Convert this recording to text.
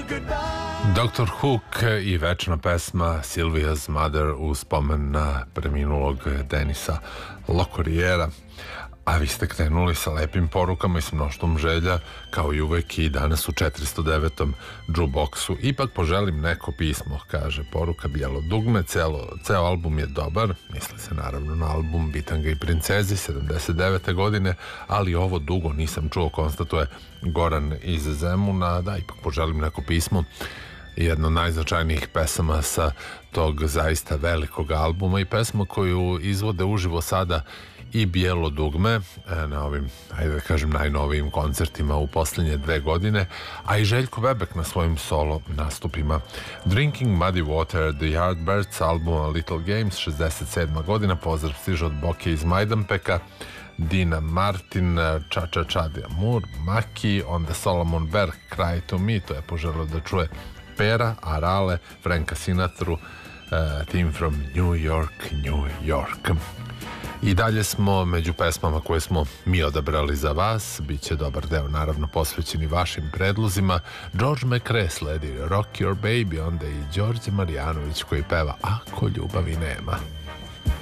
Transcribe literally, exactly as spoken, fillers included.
doktor Hook i večna pesma Sylvia's Mother u spomen na preminulog Denisa Locorriera. A vi ste krenuli sa lepim porukama i s mnoštvom želja, kao i uvek i danas u četiristo devetom jukeboxu. Ipak poželim neko pismo, kaže poruka Bijelo dugme, celo, ceo album je dobar, misli se naravno na album Bitanga i princezi sedamdeset devete godine, ali ovo dugo nisam čuo, konstatuje Goran iz Zemuna. Da, ipak poželim neko pismo. Jedna od najznačajnijih pesama sa tog zaista velikog albuma i pesma koju izvode uživo sada i Bijelo dugme na ovim, ajde da kažem, najnovijim koncertima u posljednje dve godine, a i Željko Bebek na svojim solo nastupima. Drinking Muddy Water, The Yardbirds, albuma Little Games, šezdeset sedma godina, pozdrav stiže od Boke iz Majdanpeka, Dina Martin, Ča Ča Ča Diamur, Maki, onda Solomon Berg, Cry to Me, to je poželio da čuje Pera, Arale, Franka Sinatru, uh, Team from New York, New York. I dalje smo među pesmama koje smo mi odabrali za vas. Biće dobar deo naravno posvećeni vašim predlozima. George McRae sledi Rock Your Baby, onda i Đorđe Marjanović koji peva Ako ljubavi nema.